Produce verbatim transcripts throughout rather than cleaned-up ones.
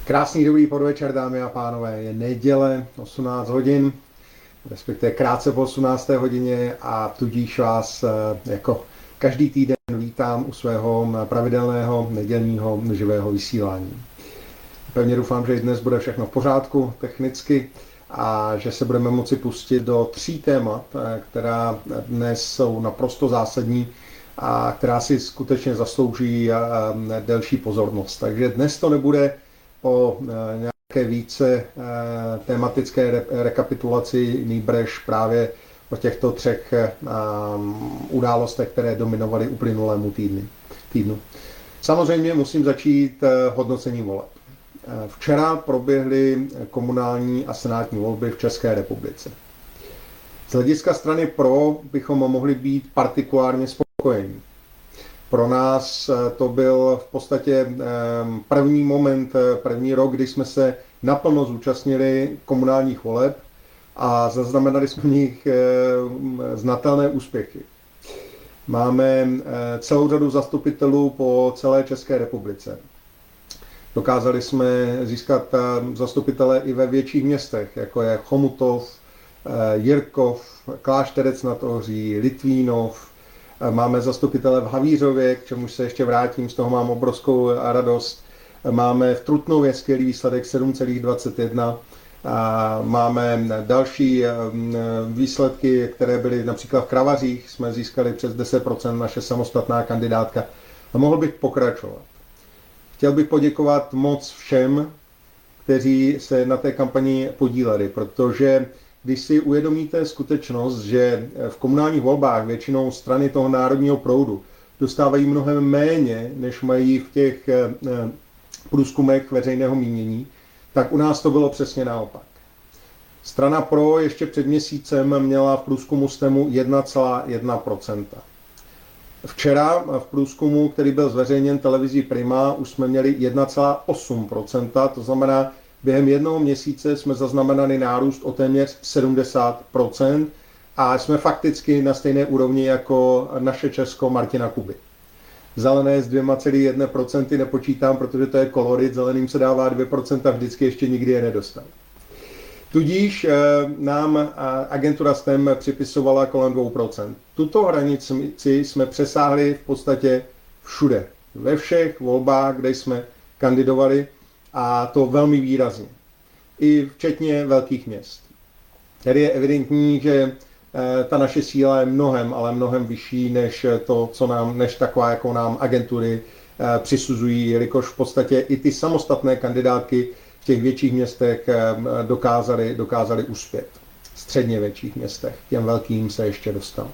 Krásný dobrý podvečer, dámy a pánové. Je neděle, osmnáct hodin, respektive krátce po osmnácté hodině a tudíž vás jako každý týden vítám u svého pravidelného nedělního živého vysílání. Pevně doufám, že i dnes bude všechno v pořádku technicky a že se budeme moci pustit do tří témat, která dnes jsou naprosto zásadní a která si skutečně zaslouží delší pozornost. Takže dnes to nebude o nějaké více tematické re- rekapitulaci, nýbrž právě o těchto třech událostech, které dominovaly uplynulému týdnu. týdnu. Samozřejmě musím začít hodnocením voleb. Včera proběhly komunální a senátní volby v České republice. Z hlediska strany Pro bychom mohli být partikulárně spokojení. Pro nás to byl v podstatě první moment, první rok, kdy jsme se naplno zúčastnili komunálních voleb a zaznamenali jsme v nich znatelné úspěchy. Máme celou řadu zastupitelů po celé České republice. Dokázali jsme získat zastupitele i ve větších městech, jako je Chomutov, Jirkov, Klášterec nad Ohří, Litvínov. Máme zastupitele v Havířově, k čemu se ještě vrátím, z toho mám obrovskou radost. Máme v Trutnově skvělý výsledek sedm celá dvacet jedna. Máme další výsledky, které byly například v Kravařích, jsme získali přes deset procent, naše samostatná kandidátka. A mohl bych pokračovat. Chtěl bych poděkovat moc všem, kteří se na té kampani podíleli, protože když si uvědomíte skutečnost, že v komunálních volbách většinou strany toho národního proudu dostávají mnohem méně, než mají v těch průzkumech veřejného mínění, tak u nás to bylo přesně naopak. Strana Pro ještě před měsícem měla v průzkumu STEMu jedna celá jedna procenta. Včera v průzkumu, který byl zveřejněn televizí Prima, už jsme měli jedna celá osm procenta, to znamená, během jednoho měsíce jsme zaznamenali nárůst o téměř sedmdesát procent a jsme fakticky na stejné úrovni jako naše Česko Martina Kuby. Zelené s dvě celá jedna procenta nepočítám, protože to je kolorit, zeleným se dává dvě procenta, vždycky ještě nikdy je nedostal. Tudíž nám agentura STEM připisovala kolem dvě procenta. Tuto hranici jsme přesáhli v podstatě všude, ve všech volbách, kde jsme kandidovali, a to velmi výrazně. I včetně velkých měst. Tady je evidentní, že ta naše síla je mnohem, ale mnohem vyšší než to, co nám, než taková, jakou nám agentury přisuzují, jelikož v podstatě i ty samostatné kandidátky v těch větších městech dokázali, dokázali uspět. V středně větších městech. Těm velkým se ještě dostal.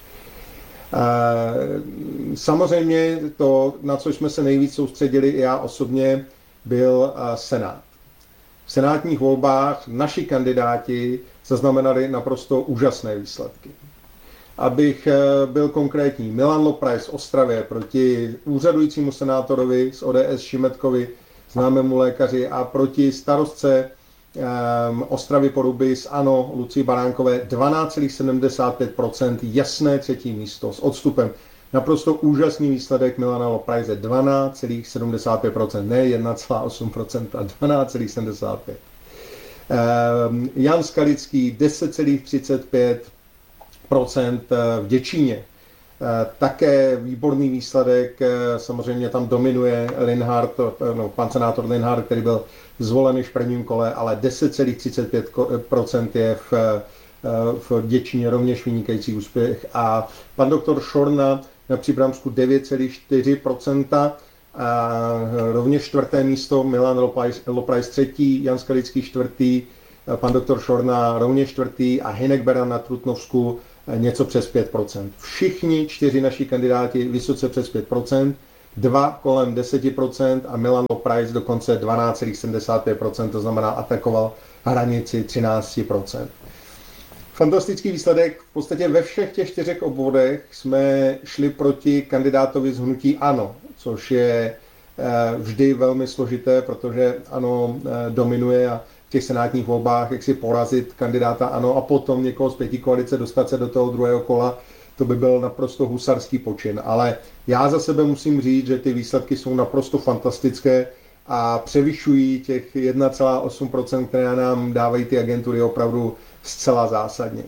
Samozřejmě to, na co jsme se nejvíc soustředili i já osobně, byl Senát. V senátních volbách naši kandidáti zaznamenali naprosto úžasné výsledky. Abych byl konkrétní, Milan Lopraj z Ostravě proti úřadujícímu senátorovi z O D S Šimetkovi, známému lékaři, a proti starostce um, Ostravy Poruby z ANO Lucii Baránkové dvanáct celá sedmdesát pět procent, jasné třetí místo s odstupem. Naprosto úžasný výsledek Milana Loprajze, dvanáct celá sedmdesát pět procent, ne jedna celá osm procenta, dvanáct celá sedmdesát pět procent. Jan Skalický deset celá třicet pět procent v Děčíně. Také výborný výsledek, samozřejmě tam dominuje Linhart, no, pan senátor Linhart, který byl zvolen již v prvním kole, ale deset celá třicet pět procent je v, v Děčíně rovněž vynikající úspěch. A pan doktor Šorna na Příbramsku devět celá čtyři procenta, a rovněž čtvrté místo, Milan Loprajs třetí, Jan Skalický čtvrtý, pan doktor Šorna rovněž čtvrtý a Hynek Beran na Trutnovsku něco přes pět procent. Všichni čtyři naši kandidáti vysoce přes pět procent, dva kolem deset procent a Milan Loprajs dokonce dvanáct celá sedmdesát pět procent, to znamená atakoval hranici třináct procent. Fantastický výsledek. V podstatě ve všech těch čtyřech obvodech jsme šli proti kandidátovi z hnutí ANO, což je vždy velmi složité, protože ANO dominuje a v těch senátních volbách jak si porazit kandidáta ANO a potom někoho z pětikoalice dostat se do toho druhého kola, to by byl naprosto husarský počin. Ale já za sebe musím říct, že ty výsledky jsou naprosto fantastické a převyšují těch jedna celá osm procenta, které nám dávají ty agentury opravdu zcela zásadně.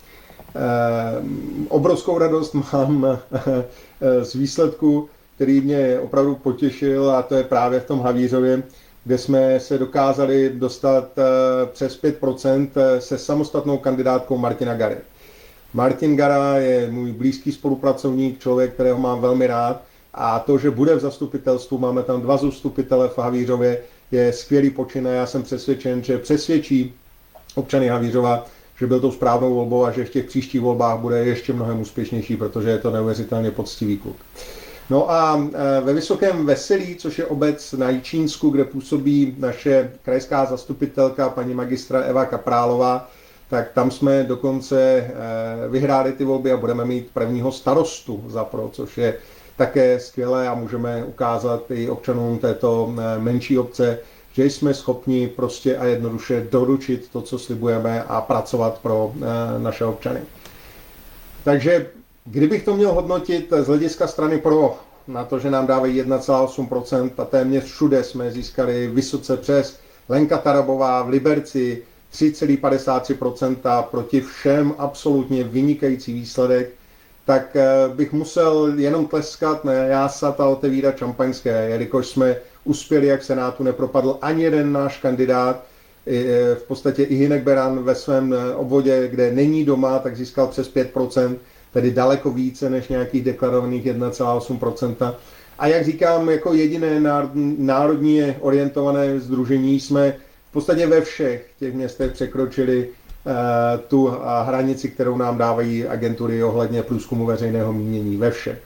Obrovskou radost mám z výsledku, který mě opravdu potěšil, a to je právě v tom Havířově, kde jsme se dokázali dostat přes pět procent se samostatnou kandidátkou Martina Gary. Martin Gara je můj blízký spolupracovník, člověk, kterého mám velmi rád, a to, že bude v zastupitelstvu, máme tam dva zastupitele v Havířově, je skvělý počin a já jsem přesvědčen, že přesvědčí občany Havířova, že byl tou správnou volbou a že v těch příštích volbách bude ještě mnohem úspěšnější, protože je to neuvěřitelně poctivý kluk. No a ve Vysokém Veselí, což je obec na Jičínsku, kde působí naše krajská zastupitelka paní magistra Eva Kaprálová, tak tam jsme dokonce vyhráli ty volby a budeme mít prvního starostu za Pro, což je také skvělé a můžeme ukázat i občanům této menší obce, že jsme schopni prostě a jednoduše doručit to, co slibujeme, a pracovat pro naše občany. Takže kdybych to měl hodnotit z hlediska strany Pro, na to, že nám dávají jedna celá osm procenta a téměř všude jsme získali vysoce přes, Lenka Tarabová v Liberci tři celá padesát tři procenta proti všem, absolutně vynikající výsledek, tak bych musel jenom tleskat, ne jásat a otevírat šampaňské, jelikož jsme uspěli, jak v Senátu nepropadl ani jeden náš kandidát. V podstatě i Hynek Beran ve svém obvodě, kde není doma, tak získal přes pět procent, tedy daleko více než nějakých deklarovaných jedna celá osm procenta. A jak říkám, jako jediné národně orientované sdružení jsme v podstatě ve všech těch městech překročili tu hranici, kterou nám dávají agentury ohledně průzkumu veřejného mínění, ve všech.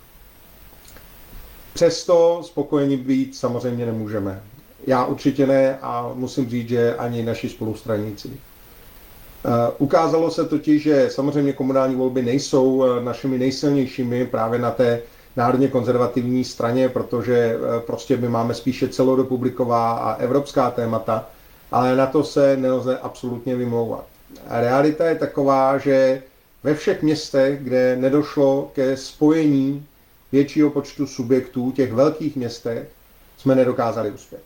Přesto spokojeni být samozřejmě nemůžeme. Já určitě ne a musím říct, že ani naši spolustraníci. Ukázalo se totiž, že samozřejmě komunální volby nejsou našimi nejsilnějšími právě na té národně konzervativní straně, protože prostě my máme spíše celorepubliková a evropská témata, ale na to se nelze absolutně vymlouvat. A realita je taková, že ve všech městech, kde nedošlo ke spojení většího počtu subjektů, těch velkých městech, jsme nedokázali uspět.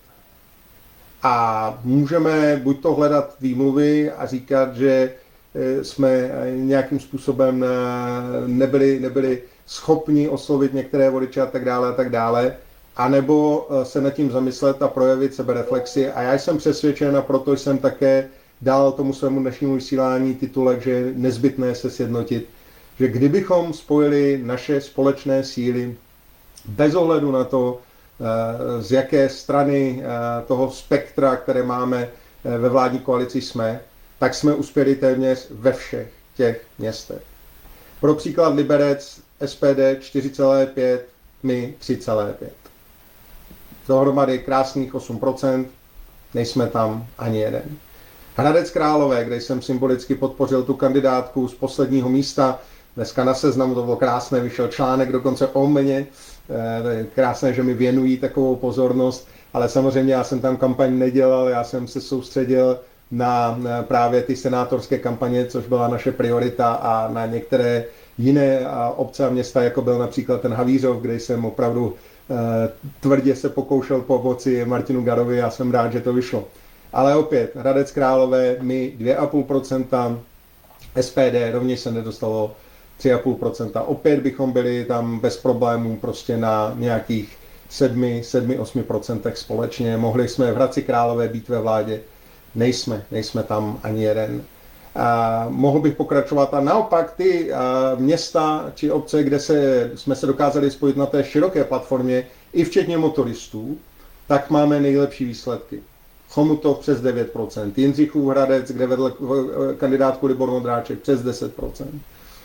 A můžeme buď to hledat výmluvy a říkat, že jsme nějakým způsobem nebyli, nebyli schopni oslovit některé voliče a tak dále a tak dále, anebo se nad tím zamyslet a projevit sebereflexi. A já jsem přesvědčen a proto jsem také dal tomu svému dnešnímu vysílání titulek, že je nezbytné se sjednotit, že kdybychom spojili naše společné síly bez ohledu na to, z jaké strany toho spektra, které máme ve vládní koalici jsme, tak jsme uspěli téměř ve všech těch městech. Pro příklad Liberec, S P D čtyři celá pět, my tři celá pět. Dohromady krásných osm procent, nejsme tam ani jeden. Hradec Králové, kde jsem symbolicky podpořil tu kandidátku z posledního místa, dneska na Seznamu, to bylo krásné, vyšel článek dokonce o mně, krásné, že mi věnují takovou pozornost, ale samozřejmě já jsem tam kampaň nedělal, já jsem se soustředil na právě ty senátorské kampaně, což byla naše priorita, a na některé jiné obce a města, jako byl například ten Havířov, kde jsem opravdu tvrdě se pokoušel pomoci Martinu Garovi a jsem rád, že to vyšlo. Ale opět, Hradec Králové, my dvě celá pět procenta, S P D rovněž se nedostalo tři celá pět procenta. Opět bychom byli tam bez problémů prostě na nějakých sedm až osm procentech společně. Mohli jsme v Hradci Králové být ve vládě. Nejsme, nejsme tam ani jeden. A mohl bych pokračovat a naopak ty a, města či obce, kde se, jsme se dokázali spojit na té široké platformě, i včetně motoristů, tak máme nejlepší výsledky. Chomutov přes devět procent, Jindřichův Hradec, kde vedl kandidátku Libor Vondráček, přes deset procent.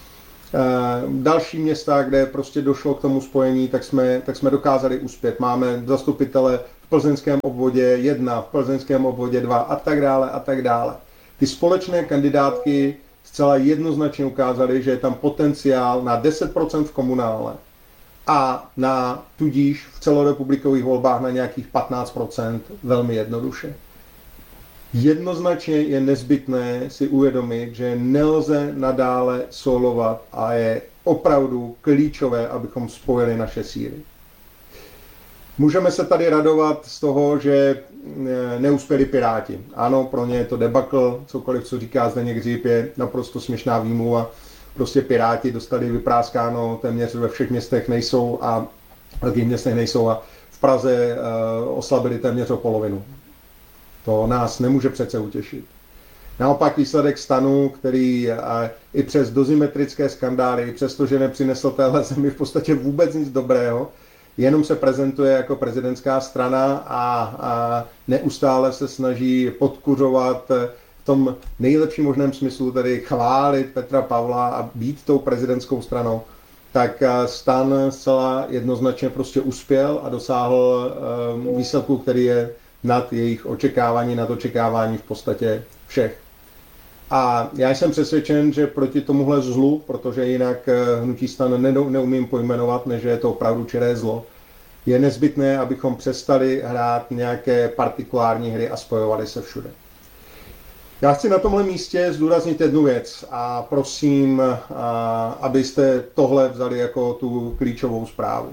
Další města, kde prostě došlo k tomu spojení, tak jsme, tak jsme dokázali uspět. Máme zastupitele v plzeňském obvodě jedna, v plzeňském obvodě dva a tak dále a tak dále. Ty společné kandidátky zcela jednoznačně ukázaly, že je tam potenciál na deset procent v komunále a na tudíž v celorepublikových volbách na nějakých patnáct procent velmi jednoduše. Jednoznačně je nezbytné si uvědomit, že nelze nadále solovat a je opravdu klíčové, abychom spojili naše síly. Můžeme se tady radovat z toho, že neuspěli Piráti. Ano, pro ně je to debakl, cokoliv, co říká Zdeněk Hřib, je naprosto směšná výmluva. Prostě Piráti dostali vypráskáno, téměř ve všech městech nejsou a v velkých městech nejsou a v Praze uh, oslabili téměř o polovinu. To nás nemůže přece utěšit. Naopak výsledek STANu, který uh, i přes dozimetrické skandály, i přes to, že nepřinesl téhle zemi v podstatě vůbec nic dobrého, jenom se prezentuje jako prezidentská strana a, a neustále se snaží podkuřovat v tom nejlepším možném smyslu, tedy chválit Petra Pavla a být tou prezidentskou stranou, tak STAN zcela jednoznačně prostě uspěl a dosáhl výsledku, který je nad jejich očekávání, nad očekávání v podstatě všech. A já jsem přesvědčen, že proti tomuhle zlu, protože jinak hnutí STAN neumím pojmenovat, než je to opravdu čiré zlo, je nezbytné, abychom přestali hrát nějaké partikulární hry a spojovali se všude. Já chci na tomhle místě zdůraznit jednu věc a prosím, abyste tohle vzali jako tu klíčovou zprávu.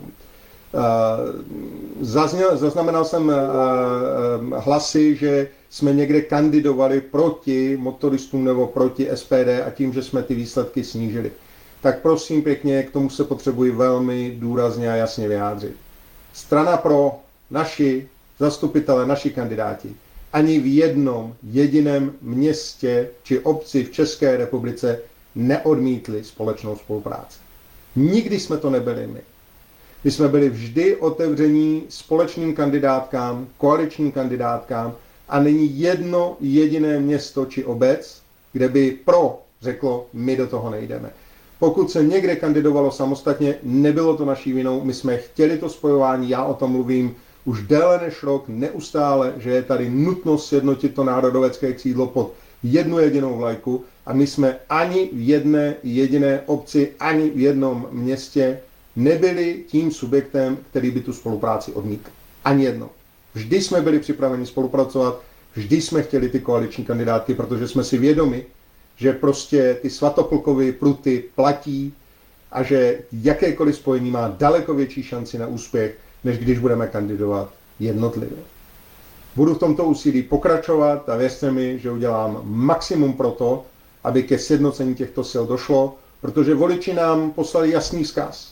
Zazněl, zaznamenal jsem hlasy, že jsme někde kandidovali proti motoristům nebo proti S P D a tím, že jsme ty výsledky snížili. Tak prosím pěkně, k tomu se potřebuji velmi důrazně a jasně vyjádřit. Strana pro naši zastupitele, naši kandidáti, ani v jednom jediném městě či obci v České republice neodmítli společnou spolupráci. Nikdy jsme to nebyli my. My jsme byli vždy otevření společným kandidátkám, koaličním kandidátkám a není jedno jediné město či obec, kde by pro řeklo, my do toho nejdeme. Pokud se někde kandidovalo samostatně, nebylo to naší vinou, my jsme chtěli to spojování, já o tom mluvím už déle než rok, neustále, že je tady nutnost sjednotit to národovecké křídlo pod jednu jedinou vlajku a my jsme ani v jedné jediné obci, ani v jednom městě nebyli tím subjektem, který by tu spolupráci odmítl. Ani jedno. Vždy jsme byli připraveni spolupracovat, vždy jsme chtěli ty koaliční kandidátky, protože jsme si vědomi, že prostě ty Svatoplkovy pruty platí a že jakékoliv spojení má daleko větší šanci na úspěch, než když budeme kandidovat jednotlivě. Budu v tomto úsilí pokračovat a věřte mi, že udělám maximum pro to, aby ke sjednocení těchto sil došlo, protože voliči nám poslali jasný vzkaz.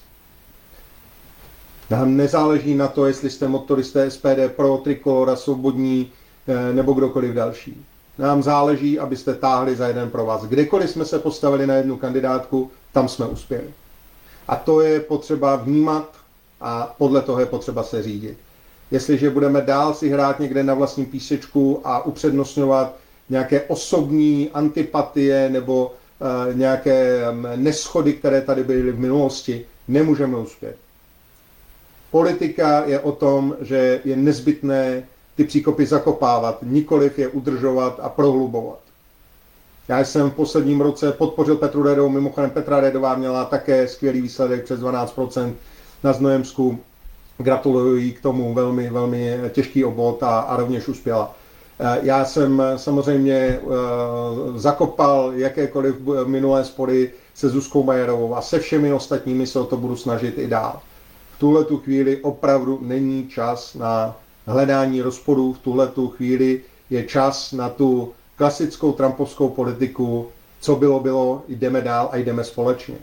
Nám nezáleží na to, jestli jste motoristé S P D, pro, Trikolora, Svobodní nebo kdokoliv další. Nám záleží, abyste táhli za jeden pro vás. Kdekoliv jsme se postavili na jednu kandidátku, tam jsme uspěli. A to je potřeba vnímat a podle toho je potřeba se řídit. Jestliže budeme dál si hrát někde na vlastní písečku a upřednostňovat nějaké osobní antipatie nebo uh, nějaké um, neschody, které tady byly v minulosti, nemůžeme uspět. Politika je o tom, že je nezbytné ty příkopy zakopávat, nikoliv je udržovat a prohlubovat. Já jsem v posledním roce podpořil Petru Redovou, mimochodem Petra Redová měla také skvělý výsledek přes dvanáct procent na Znojemsku. Gratuluji k tomu, velmi, velmi těžký obvod a, a rovněž uspěla. Já jsem samozřejmě zakopal jakékoliv minulé spory se Zuzkou Majerovou a se všemi ostatními se o to budu snažit i dál. V tuhle tu chvíli opravdu není čas na hledání rozporů, v tuhle tu chvíli je čas na tu klasickou trumpovskou politiku, co bylo, bylo, jdeme dál a jdeme společně.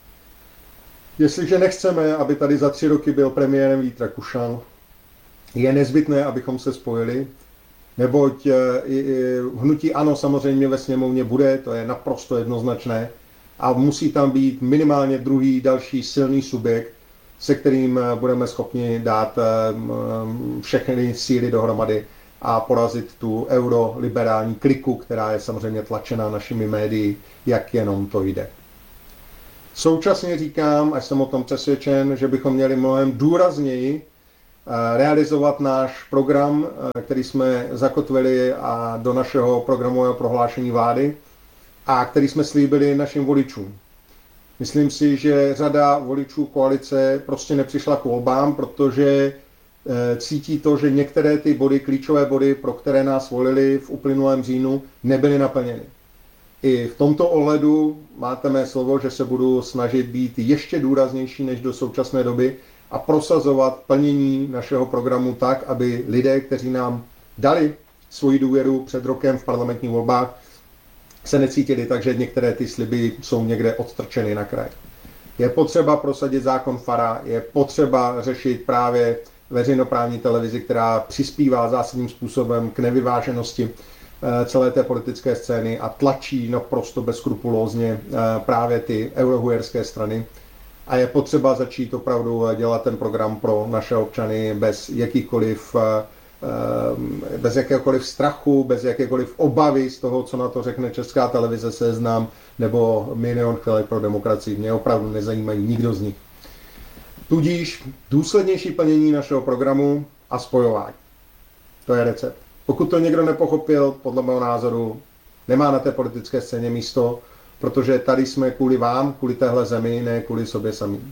Jestliže nechceme, aby tady za tři roky byl premiérem Vít Rakušan, je nezbytné, abychom se spojili, neboť hnutí ANO samozřejmě ve sněmovně bude, to je naprosto jednoznačné, a musí tam být minimálně druhý další silný subjekt, se kterým budeme schopni dát všechny síly dohromady a porazit tu euroliberální kliku, která je samozřejmě tlačena našimi médii, jak jenom to jde. Současně říkám, a jsem o tom přesvědčen, že bychom měli mnohem důrazněji realizovat náš program, který jsme zakotvili a do našeho programového prohlášení vlády a který jsme slíbili našim voličům. Myslím si, že řada voličů koalice prostě nepřišla k volbám, protože cítí to, že některé ty body, klíčové body, pro které nás volili v uplynulém říjnu, nebyly naplněny. I v tomto ohledu máte mé slovo, že se budu snažit být ještě důraznější než do současné doby a prosazovat plnění našeho programu tak, aby lidé, kteří nám dali svoji důvěru před rokem v parlamentních volbách, se necítili tak, že některé ty sliby jsou někde odstrčeny na kraj. Je potřeba prosadit zákon Fara, je potřeba řešit právě veřejnoprávní televizi, která přispívá zásadním způsobem k nevyváženosti celé té politické scény a tlačí naprosto bezskrupulózně právě ty eurohujerské strany. A je potřeba začít opravdu dělat ten program pro naše občany bez jakýchkoliv, bez jakéhokoliv strachu, bez jakékoliv obavy z toho, co na to řekne Česká televize, Seznam nebo Milion chvilek pro demokracii. Mě opravdu nezajímají nikdo z nich. Tudíž důslednější plnění našeho programu a spojování. To je recept. Pokud to někdo nepochopil, podle mého názoru, nemá na té politické scéně místo, protože tady jsme kvůli vám, kvůli téhle zemi, ne kvůli sobě samým.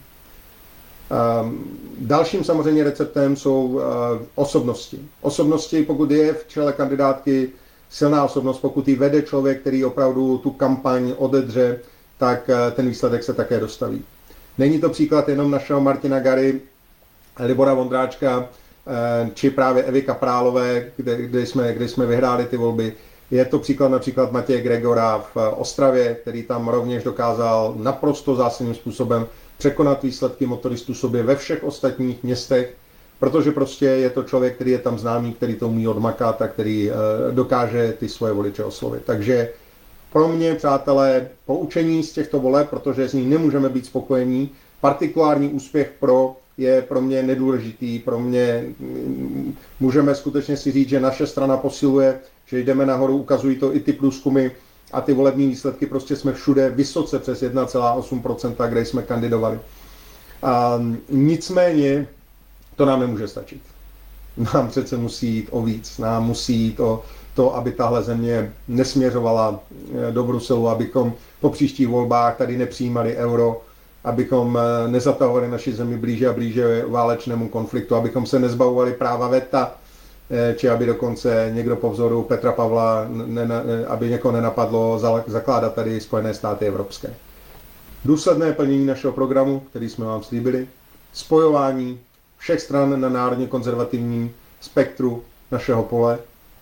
Um, dalším samozřejmě receptem jsou uh, osobnosti. Osobnosti, pokud je v čele kandidátky silná osobnost, pokud ji vede člověk, který opravdu tu kampaň odedře, tak uh, ten výsledek se také dostaví. Není to příklad jenom našeho Martina Gary, Libora Vondráčka, uh, či právě Evy Kaprálové, kde, kde, jsme, kde jsme vyhráli ty volby. Je to příklad například Matěje Gregora v Ostravě, který tam rovněž dokázal naprosto zásadním způsobem překonat výsledky motoristů sobě ve všech ostatních městech, protože prostě je to člověk, který je tam známý, který to umí odmakat a který dokáže ty svoje voliče oslovit. Takže pro mě, přátelé, poučení z těchto voleb, protože z nich nemůžeme být spokojení, partikulární úspěch pro je pro mě nedůležitý, pro mě můžeme skutečně si říct, že naše strana posiluje, že jdeme nahoru, ukazují to i ty průzkumy a ty volební výsledky, prostě jsme všude vysoce přes jedna celá osm procenta, kde jsme kandidovali. A nicméně to nám nemůže stačit. Nám přece musí jít o víc, nám musí jít o to, aby tahle země nesměřovala do Bruselu, abychom po příštích volbách tady nepřijímali euro, abychom nezatahovali naši zemi blíže a blíže válečnému konfliktu, abychom se nezbavovali práva veta, či aby dokonce někdo po vzoru Petra Pavla, ne, aby někoho nenapadlo zakládat tady Spojené státy evropské. Důsledné plnění našeho programu, který jsme vám slíbili, spojování všech stran na národně konzervativním spektru našeho pole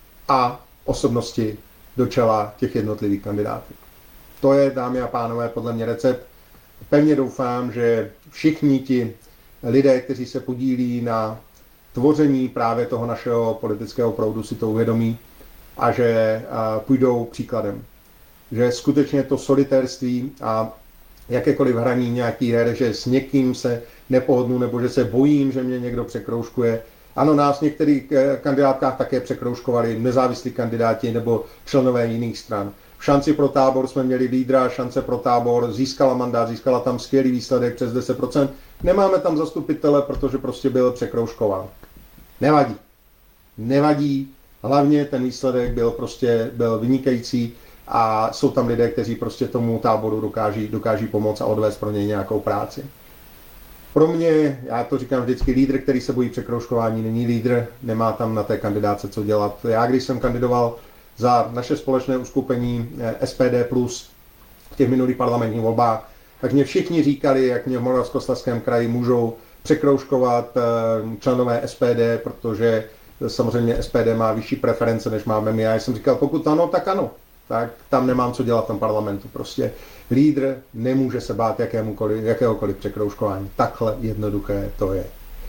a osobnosti do čela těch jednotlivých kandidátů. To je, dámy a pánové, podle mě recept. Pevně doufám, že všichni ti lidé, kteří se podílí na tvoření právě toho našeho politického proudu, si to uvědomí a že půjdou příkladem. Že skutečně to solitérství a jakékoliv hraní nějaký her, že s někým se nepohodnu nebo že se bojím, že mě někdo překroužkuje. Ano, nás v některých kandidátkách také překroužkovali nezávislí kandidáti nebo členové jiných stran. V šanci pro Tábor jsme měli lídra, šance pro Tábor získala mandát, získala tam skvělý výsledek přes deset procent. Nemáme tam zastupitele, protože prostě byl překroužkován. Nevadí. Nevadí. Hlavně ten výsledek byl prostě byl vynikající a jsou tam lidé, kteří prostě tomu Táboru dokáží, dokáží pomoct a odvést pro něj nějakou práci. Pro mě, já to říkám vždycky, lídr, který se bojí překroužkování, není lídr, nemá tam na té kandidáce co dělat. Já, když jsem kandidoval za naše společné uskupení S P D plus v těch minulých parlamentních volbách, tak mě všichni říkali, jak mě v Moravskoslezském kraji můžou překroužkovat členové S P D, protože samozřejmě S P D má vyšší preference, než máme my. Já jsem říkal, pokud ano, tak ano. Tak tam nemám co dělat v tom parlamentu. Prostě lídr nemůže se bát jakéhokoliv překroužkování. Takhle jednoduché to je.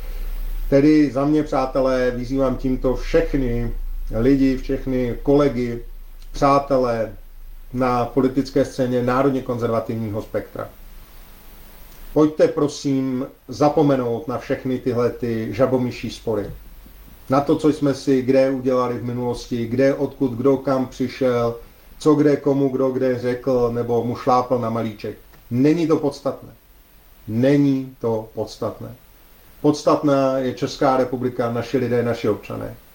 Tedy za mě, přátelé, vyzývám tímto všechny lidi, všechny kolegy, přátelé na politické scéně národně konzervativního spektra. Pojďte prosím zapomenout na všechny tyhle ty žabomyší spory. Na to, co jsme si kde udělali v minulosti, kde, odkud, kdo kam přišel, co kde komu, kdo kde řekl, nebo mu šlápl na malíček. Není to podstatné. Není to podstatné. Podstatná je Česká republika, naši lidé, naši občané.